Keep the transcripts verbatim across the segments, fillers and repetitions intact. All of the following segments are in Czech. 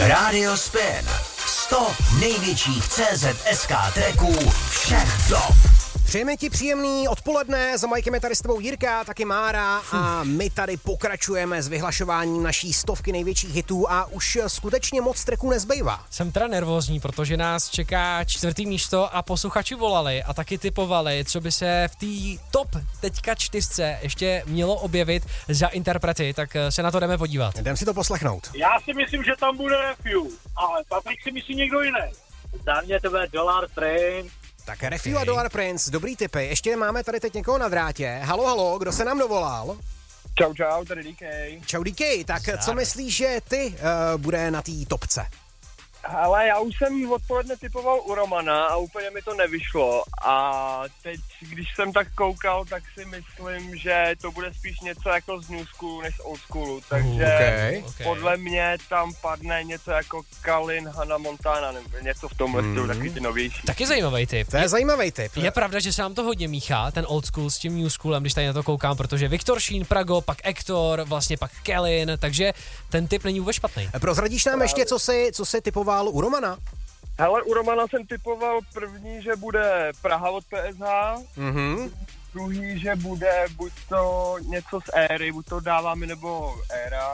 Radio Spin. sto největších C Z S K tracků všech dob. Přejeme ti příjemný odpoledne, za Majkem je tady s tebou Jirka, taky Mára a my tady pokračujeme s vyhlašováním naší stovky největších hitů a už skutečně moc tracků nezbývá. Jsem teda nervózní, protože nás čeká čtvrtý místo a posluchači volali a taky typovali, co by se v té top teďka čtyřce ještě mělo objevit za interprety, tak se na to jdeme podívat. Jdem si to poslechnout. Já si myslím, že tam bude Refu, ale Patrik si myslí někdo jiný. Za mě to bude Dollar Train. Tak Refu okay. a Dollar Prince, dobrý tipy. Ještě máme tady teď někoho na drátě. Halo, halo, kdo se nám dovolal? Čau, čau, tady D K. Čau D K, tak Zdar. Co myslíš, že ty uh, bude na té topce? Ale já už jsem odpoledne typoval u Romana a úplně mi to nevyšlo a teď, když jsem tak koukal, tak si myslím, že to bude spíš něco jako z New Schoolu než z Old Schoolu, takže okay. podle mě tam padne něco jako Kalin, Hannah Montana, nebo něco v tomhle stylu, mm. taky ty novější. Taky zajímavý tip. To je zajímavý tip. Je pravda, že se nám to hodně míchá, ten Old School s tím New Schoolem, když tady na to koukám, protože Viktor Sheen, Prago, pak Ektor, vlastně pak Kalin, takže ten tip není vůbec špatný. Prozradíš nám ještě, co jsi, co jsi typoval u Romana? Hele, u Romana jsem typoval první, že bude Praha od P S H, mm-hmm. druhý, že bude buď to něco z éry, buď to Dáváme nebo éra,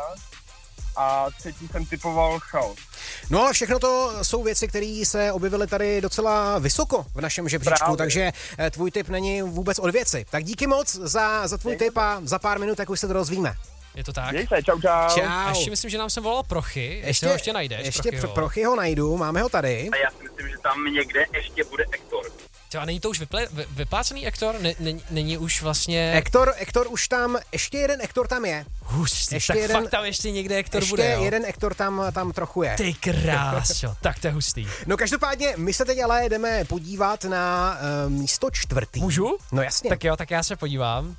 a třetí jsem typoval Chaos. No ale všechno to jsou věci, které se objevily tady docela vysoko v našem žebříčku, Právě. takže tvůj tip není vůbec od věci. Tak díky moc za, za tvůj tip a za pár minut, tak už se to rozvíme. Je to tak? Mějte, čau, čau. Čau. A ještě myslím, že nám jsem volal Prochy, ještě ho ještě najdeš. Ještě Prochyho. Prochy ho najdu, máme ho tady. A já si myslím, že tam někde ještě bude Ektor. A není to už vyplé, vy, vyplácený Ektor? Ne, není, není už vlastně... Ektor, Ektor už tam, ještě jeden Ektor tam je. Hustý, ještě tak jeden, fakt tam ještě někde Ektor ještě bude, Ještě jo? jeden Ektor tam, tam trochu je. Ty kráso, tak to je hustý. No každopádně, my se teď ale jdeme podívat na uh, místo čtvrtý. Můžu? No jasně. Tak jo, tak já se podívám.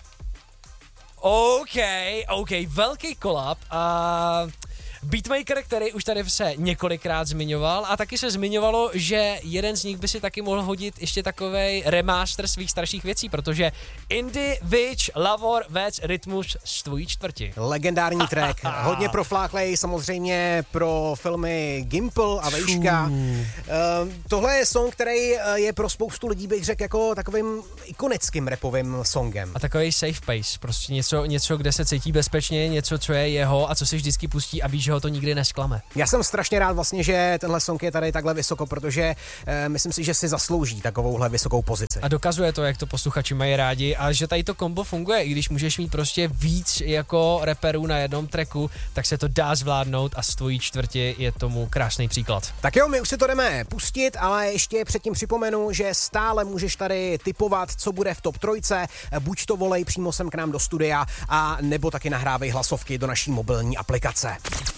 OK, OK, velký kolab a beatmaker, který už tady se několikrát zmiňoval a taky se zmiňovalo, že jeden z nich by si taky mohl hodit ještě takovej remaster svých starších věcí, protože Indie, Witch, Lavor, Vec, Rytmus z tvojí čtvrti. Legendární track, hodně profláklej samozřejmě pro filmy Gimple a Vejška. Uh, tohle je song, který je pro spoustu lidí, bych řekl, jako takovým ikonickým rapovým songem. A takový safe place, prostě něco, něco, kde se cítí bezpečně, něco, co je jeho a co si vždycky pustí a víš, že ho to nikdy nesklame. Já jsem strašně rád vlastně, že tenhle song je tady takhle vysoko, protože uh, myslím si, že si zaslouží takovouhle vysokou pozici. A dokazuje to, jak to posluchači mají rádi a že tady to kombo funguje, i když můžeš mít prostě víc jako reperů na jednom tracku, tak se to dá zvládnout a z tvojí čtvrti je tomu krásný příklad. Tak jo, my už si to jdeme pustit, ale ještě předtím připomenu, že stále můžeš tady tipovat, co bude v top trojce, buď to volej přímo sem k nám do studia, a nebo taky nahrávej hlasovky do naší mobilní aplikace.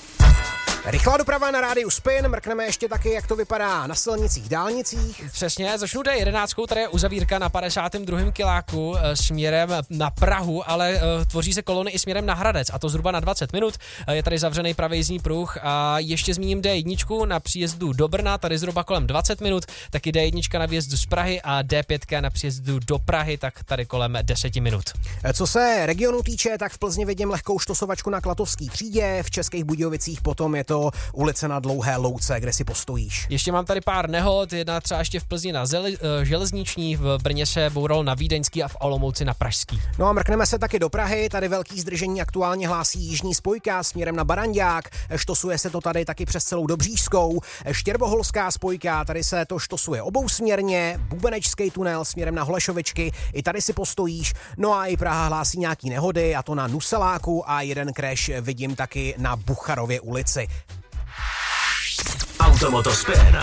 Rychlá doprava na rádiu Spin, mrkneme ještě taky, jak to vypadá na silnicích, dálnicích. Přesně, začnu D jedenáct, tady je uzavírka na padesátém druhém kiláku e, směrem na Prahu, ale e, tvoří se kolony i směrem na Hradec, a to zhruba na dvacet minut. E, je tady zavřený pravý jízdní pruh a ještě zmíním D jedna na příjezdu do Brna, tady zhruba kolem dvacet minut, taky D jedna na výjezdu z Prahy a D pět na příjezdu do Prahy, tak tady kolem deset minut. Co se regionu týče, tak v Plzni vidím lehkou štosovačku na Klatovský třídě, v Českých Budějovicích potom je to ulice na Dlouhé louce, kde si postojíš. Ještě mám tady pár nehod, jedna třeba ještě v Plzni na Zel- železniční, v Brně se boural na Vídeňský a v Olomouci na Pražský. No a mrkneme se taky do Prahy, tady velký zdržení aktuálně hlásí jižní spojka směrem na Barandák, štosuje se to tady taky přes celou Dobřížskou, Štěrboholská spojka, tady se to štosuje obousměrně, Bubenečský tunel směrem na Holešovičky, i tady si postojíš, no a i Praha hlásí nějaký nehody, a to na Nuseláku, a jeden crash vidím taky na Bucharově ulici. Automoto Spin.